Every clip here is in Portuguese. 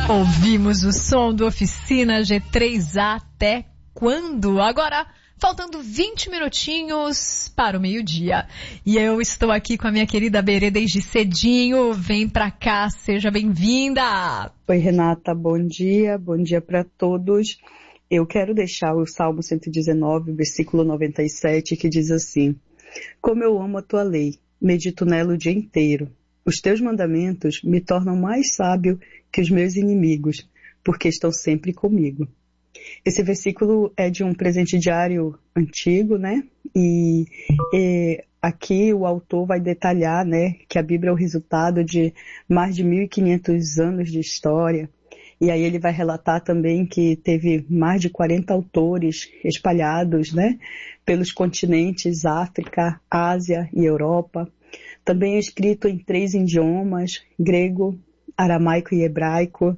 Ouvimos o som do Oficina G3A até quando? Agora, faltando 20 minutinhos para o meio-dia. E eu estou aqui com a minha querida Berê desde cedinho. Vem pra cá, seja bem-vinda. Oi, Renata, bom dia para todos. Eu quero deixar o Salmo 119, versículo 97, que diz assim: Como eu amo a tua lei, medito nela o dia inteiro. Os teus mandamentos me tornam mais sábio que os meus inimigos, porque estão sempre comigo. Esse versículo é de um presente diário antigo, né? E aqui o autor vai detalhar, né, que a Bíblia é o resultado de mais de 1.500 anos de história. E aí ele vai relatar também que teve mais de 40 autores espalhados, né, pelos continentes África, Ásia e Europa. Também é escrito em 3 idiomas, grego, aramaico e hebraico.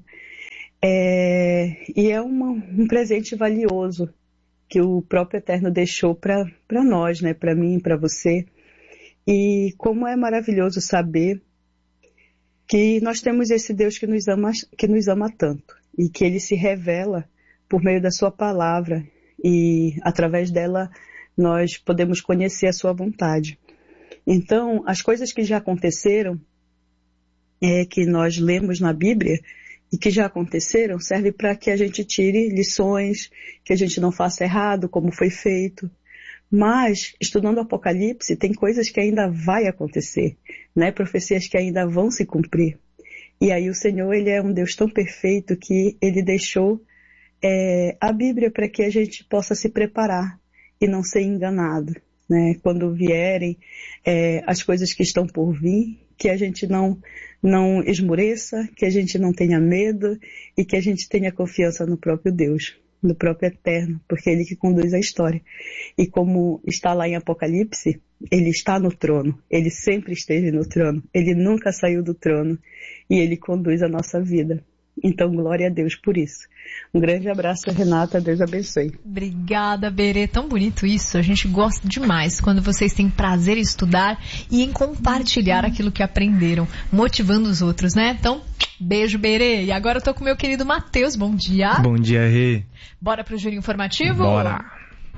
E é um presente valioso que o próprio Eterno deixou para nós, né, para mim, para você. E como é maravilhoso saber que nós temos esse Deus que nos ama tanto e que Ele se revela por meio da sua palavra e através dela nós podemos conhecer a sua vontade. Então, as coisas que já aconteceram, que nós lemos na Bíblia e que já aconteceram, servem para que a gente tire lições, que a gente não faça errado como foi feito. Mas, estudando o Apocalipse, tem coisas que ainda vai acontecer, né? Profecias que ainda vão se cumprir. E aí o Senhor, Ele é um Deus tão perfeito que Ele deixou a Bíblia para que a gente possa se preparar e não ser enganado, né? Quando vierem as coisas que estão por vir, que a gente não esmoreça, que a gente não tenha medo e que a gente tenha confiança no próprio Deus, no próprio Eterno, porque é Ele que conduz a história. E como está lá em Apocalipse, Ele está no trono, Ele sempre esteve no trono, Ele nunca saiu do trono e Ele conduz a nossa vida. Então, glória a Deus por isso. Um grande abraço, Renata. Deus abençoe. Obrigada, Berê. Tão bonito isso. A gente gosta demais quando vocês têm prazer em estudar e em compartilhar aquilo que aprenderam, motivando os outros, né? Então, beijo, Berê. E agora eu tô com o meu querido Matheus. Bom dia. Bom dia, Rê. Bora pro Giro Informativo? Bora.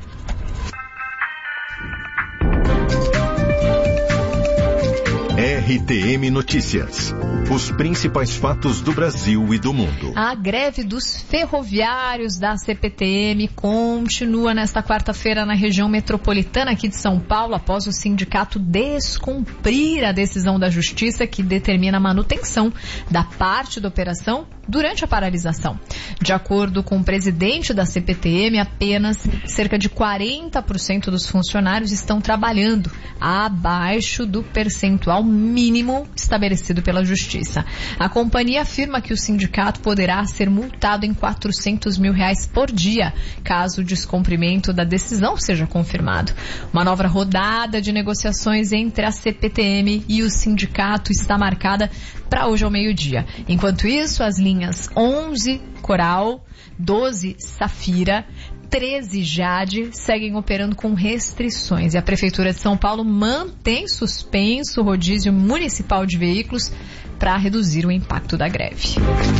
RTM Notícias. Os principais fatos do Brasil e do mundo. A greve dos ferroviários da CPTM continua nesta quarta-feira na região metropolitana aqui de São Paulo, após o sindicato descumprir a decisão da Justiça que determina a manutenção da parte da operação durante a paralisação. De acordo com o presidente da CPTM, apenas cerca de 40% dos funcionários estão trabalhando abaixo do percentual mínimo estabelecido pela Justiça. A companhia afirma que o sindicato poderá ser multado em R$400 mil por dia, caso o descumprimento da decisão seja confirmado. Uma nova rodada de negociações entre a CPTM e o sindicato está marcada para hoje ao meio-dia. Enquanto isso, as linhas 11 Coral, 12 Safira, 13 Jade seguem operando com restrições e a Prefeitura de São Paulo mantém suspenso o rodízio municipal de veículos para reduzir o impacto da greve.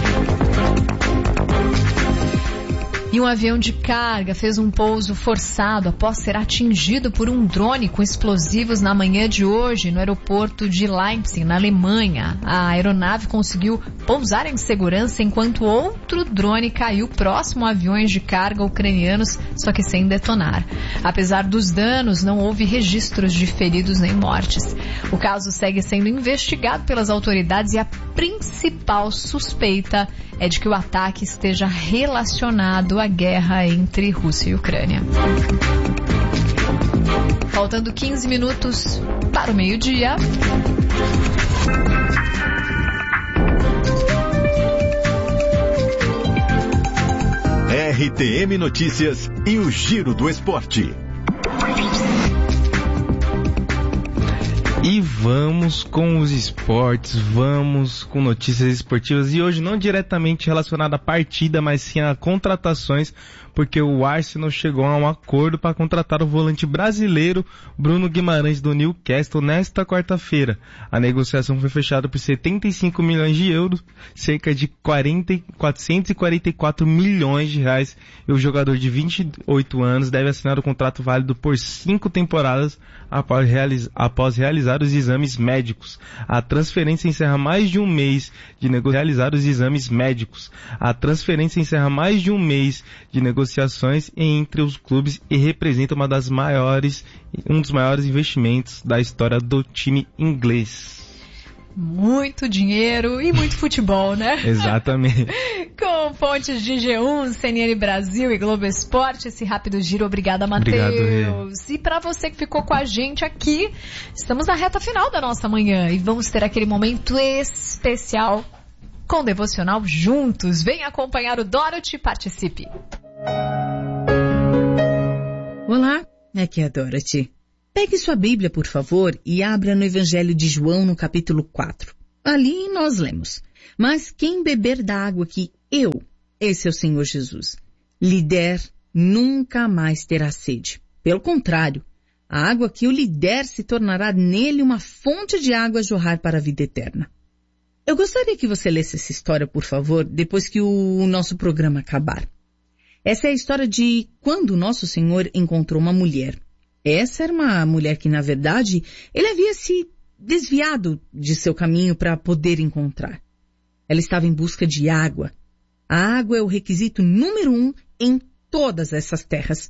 E um avião de carga fez um pouso forçado após ser atingido por um drone com explosivos na manhã de hoje no aeroporto de Leipzig, na Alemanha. A aeronave conseguiu pousar em segurança enquanto outro drone caiu próximo a aviões de carga ucranianos, só que sem detonar. Apesar dos danos, não houve registros de feridos nem mortes. O caso segue sendo investigado pelas autoridades e a principal suspeita é de que o ataque esteja relacionado à guerra entre Rússia e Ucrânia. Faltando 15 minutos para o meio-dia. RTM Notícias e o Giro do Esporte. E vamos com os esportes, vamos com notícias esportivas, e hoje não diretamente relacionada à partida, mas sim a contratações, porque o Arsenal chegou a um acordo para contratar o volante brasileiro Bruno Guimarães do Newcastle nesta quarta-feira. A negociação foi fechada por 75 milhões de euros, cerca de 444 milhões de reais, e o jogador de 28 anos deve assinar o contrato válido por 5 temporadas após realizar os exames médicos. A transferência encerra mais de um mês de realizar os exames médicos. A transferência encerra mais de um mês de negociações entre os clubes e representa um dos maiores investimentos da história do time inglês. Muito dinheiro e muito futebol, né? Exatamente. Com fontes de G1, CNN Brasil e Globo Esporte, esse rápido giro. Obrigada, Matheus. Obrigado, e para você que ficou com a gente aqui, estamos na reta final da nossa manhã e vamos ter aquele momento especial com o Devocional juntos. Venha acompanhar o Dorothy e participe. Olá, aqui é a Dorothy. Pegue sua Bíblia, por favor, e abra no Evangelho de João, no capítulo 4. Ali nós lemos: mas quem beber da água que eu, esse é o Senhor Jesus, lhe der, nunca mais terá sede. Pelo contrário, a água que eu lhe der se tornará nele uma fonte de água a jorrar para a vida eterna. Eu gostaria que você lesse essa história, por favor, depois que o nosso programa acabar. Essa é a história de quando o nosso Senhor encontrou uma mulher. Essa era uma mulher que, na verdade, ele havia se desviado de seu caminho para poder encontrar. Ela estava em busca de água. A água é o requisito número 1 em todas essas terras.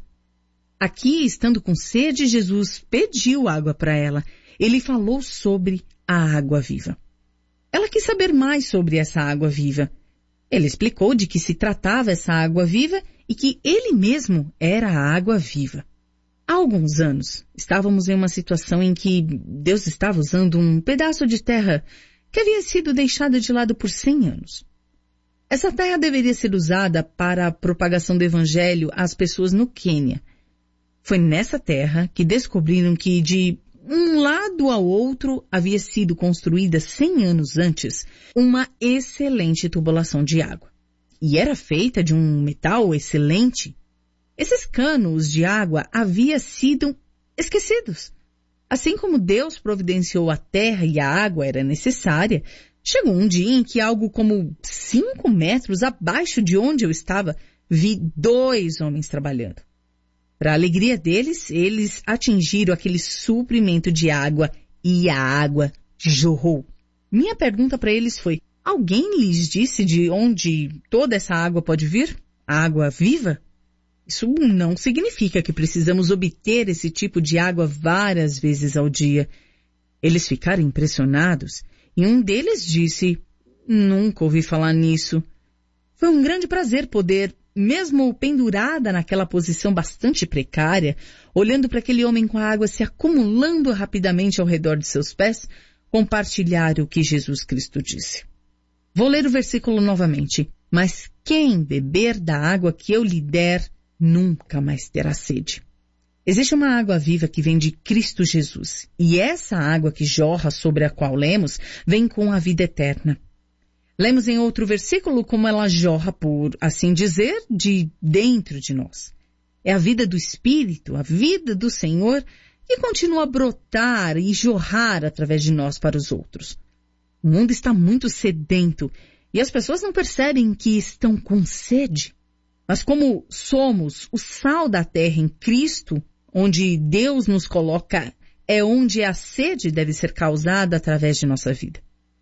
Aqui, estando com sede, Jesus pediu água para ela. Ele falou sobre a água viva. Ela quis saber mais sobre essa água viva. Ele explicou de que se tratava essa água viva e que ele mesmo era a água viva. Há alguns anos, estávamos em uma situação em que Deus estava usando um pedaço de terra que havia sido deixada de lado por 100 anos. Essa terra deveria ser usada para a propagação do Evangelho às pessoas no Quênia. Foi nessa terra que descobriram que de um lado ao outro havia sido construída 100 anos antes uma excelente tubulação de água. E era feita de um metal excelente. Esses canos de água haviam sido esquecidos. Assim como Deus providenciou a terra e a água era necessária, chegou um dia em que algo como 5 metros abaixo de onde eu estava, vi 2 homens trabalhando. Para a alegria deles, eles atingiram aquele suprimento de água e a água jorrou. Minha pergunta para eles foi: alguém lhes disse de onde toda essa água pode vir? A água viva? Isso não significa que precisamos obter esse tipo de água várias vezes ao dia. Eles ficaram impressionados e um deles disse: nunca ouvi falar nisso. Foi um grande prazer poder, mesmo pendurada naquela posição bastante precária, olhando para aquele homem com a água se acumulando rapidamente ao redor de seus pés, compartilhar o que Jesus Cristo disse. Vou ler o versículo novamente. Mas quem beber da água que eu lhe der, nunca mais terá sede. Existe uma água viva que vem de Cristo Jesus, e essa água que jorra sobre a qual lemos, vem com a vida eterna. Lemos em outro versículo como ela jorra, por assim dizer, de dentro de nós. É a vida do Espírito, a vida do Senhor, que continua a brotar e jorrar através de nós para os outros. O mundo está muito sedento, e as pessoas não percebem que estão com sede. Mas como somos o sal da terra em Cristo, onde Deus nos coloca, é onde a sede deve ser causada através de nossa vida.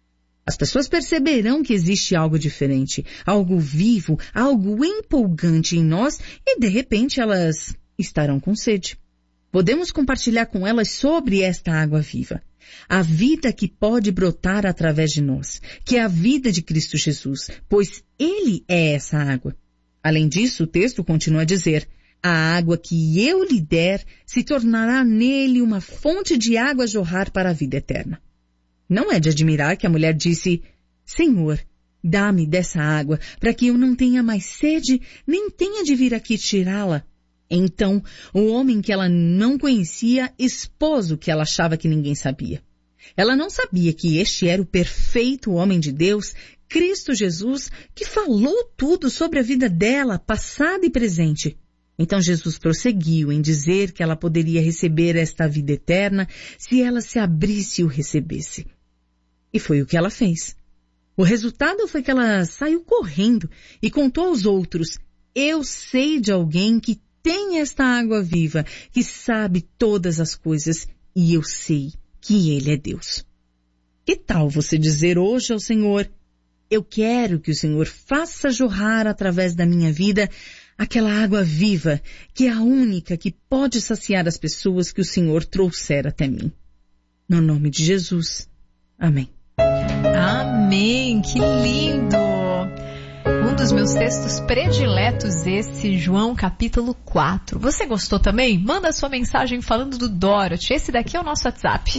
As pessoas perceberão que existe algo diferente, algo vivo, algo empolgante em nós e, de repente, elas estarão com sede. Podemos compartilhar com elas sobre esta água viva. A vida que pode brotar através de nós, que é a vida de Cristo Jesus, pois Ele é essa água. Além disso, o texto continua a dizer: a água que eu lhe der se tornará nele uma fonte de água a jorrar para a vida eterna. Não é de admirar que a mulher disse: Senhor, dá-me dessa água, para que eu não tenha mais sede, nem tenha de vir aqui tirá-la. Então, o homem que ela não conhecia expôs o que ela achava que ninguém sabia. Ela não sabia que este era o perfeito homem de Deus, Cristo Jesus, que falou tudo sobre a vida dela, passada e presente. Então Jesus prosseguiu em dizer que ela poderia receber esta vida eterna se ela se abrisse e o recebesse. E foi o que ela fez. O resultado foi que ela saiu correndo e contou aos outros: eu sei de alguém que tem esta água viva, que sabe todas as coisas, e eu sei que Ele é Deus. Que tal você dizer hoje ao Senhor: eu quero que o Senhor faça jorrar através da minha vida aquela água viva, que é a única que pode saciar as pessoas que o Senhor trouxer até mim. No nome de Jesus. Amém. Amém, que lindo! Um dos meus textos prediletos, esse, João capítulo 4. Você gostou também? Manda sua mensagem falando do Dorothy. Esse daqui é o nosso WhatsApp.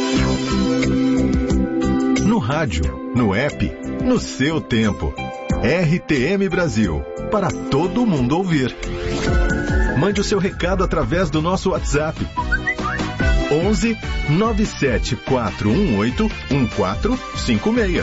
No rádio, no app, no seu tempo. RTM Brasil, para todo mundo ouvir. Mande o seu recado através do nosso WhatsApp. 11 97 418 1456.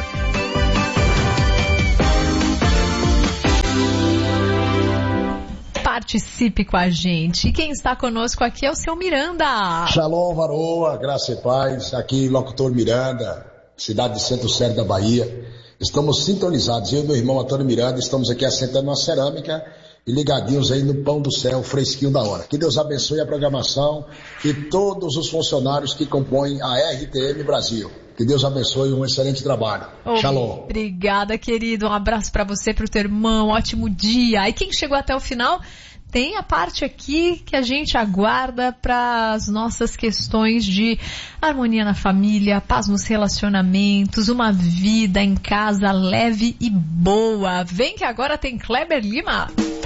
Participe com a gente. E quem está conosco aqui é o seu Miranda. Shalom, varoa, graça e paz. Aqui, locutor Miranda, cidade de Centro Sério da Bahia. Estamos sintonizados. Eu e meu irmão Antônio Miranda estamos aqui assentando uma cerâmica e ligadinhos aí no pão do céu, fresquinho da hora. Que Deus abençoe a programação e todos os funcionários que compõem a RTM Brasil. Que Deus abençoe, um excelente trabalho. Shalom. Obrigada, querido. Um abraço para você, para o teu irmão. Ótimo dia. E quem chegou até o final, tem a parte aqui que a gente aguarda para as nossas questões de harmonia na família, paz nos relacionamentos, uma vida em casa leve e boa. Vem que agora tem Kleber Lima.